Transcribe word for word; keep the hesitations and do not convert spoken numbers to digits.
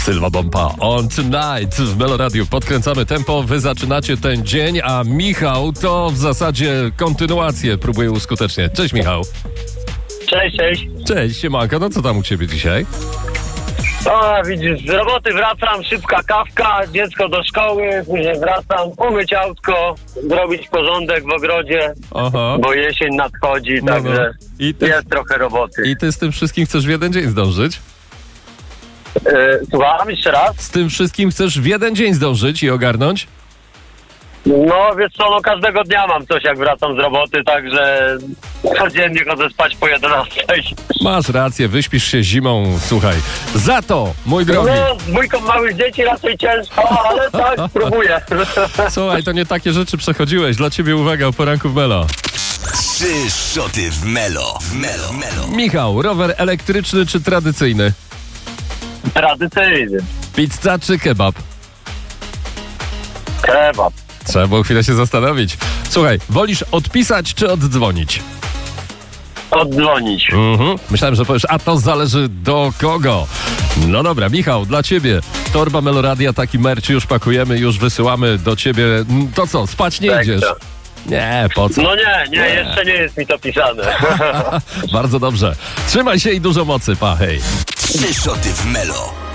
Sylwa Bompa on Tonight w Melo Radio. Podkręcamy tempo, wy zaczynacie ten dzień, a Michał to w zasadzie kontynuację próbuje uskuteczniać. Cześć Michał. Cześć, cześć. Cześć, siemanko, no co tam u ciebie dzisiaj? A, widzisz, z roboty wracam, szybka kawka, dziecko do szkoły, później wracam, umyć autko, zrobić porządek w ogrodzie, Aha. bo jesień nadchodzi, No, także no. I ty, jest trochę roboty. I ty z tym wszystkim chcesz w jeden dzień zdążyć? E, słucham, jeszcze raz? Z tym wszystkim chcesz w jeden dzień zdążyć i ogarnąć? No, wiesz co, no każdego dnia mam coś, jak wracam z roboty, także codziennie chodzę spać po jedenastej. Masz rację, wyśpisz się zimą, słuchaj. Za to, mój drogi. No, z dwójką małych dzieci raczej ciężko, ale tak, spróbuję. Słuchaj, to nie takie rzeczy przechodziłeś. Dla ciebie uwaga, o poranku w Melo. Trzy szoty w Melo. W Melo. Melo. Michał, rower elektryczny czy tradycyjny? Tradycyjny. Pizza czy kebab? Kebab. Trzeba było chwilę się zastanowić. Słuchaj, wolisz odpisać czy oddzwonić? Oddzwonić. Mhm. Myślałem, że powiesz, a to zależy do kogo. No dobra, Michał, dla ciebie torba Meloradia, taki merch już pakujemy, już wysyłamy do ciebie. To co, spać nie Tak, idziesz? to. Nie, po co? No nie, nie, jeszcze nie jest mi to pisane. Bardzo dobrze. Trzymaj się i dużo mocy, pa, hej. Trzy szoty w Melo.